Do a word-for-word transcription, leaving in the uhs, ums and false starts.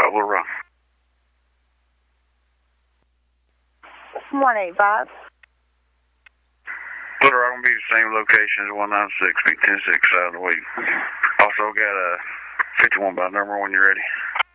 five, Little Rock. one eight five. Little Rock will be the same location as one nine six, be ten six out of the week. Also got a fifty-one by number when you're ready.